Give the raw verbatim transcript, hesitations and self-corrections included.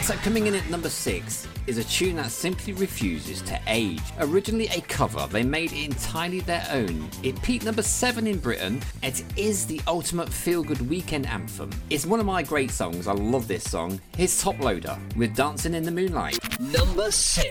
So coming in at number six is a tune that simply refuses to age. Originally a cover, they made it entirely their own. It peaked number seven in Britain. It is the ultimate feel-good weekend anthem. It's one of my great songs. I love this song. Here's Top Loader with Dancing in the Moonlight. Number six.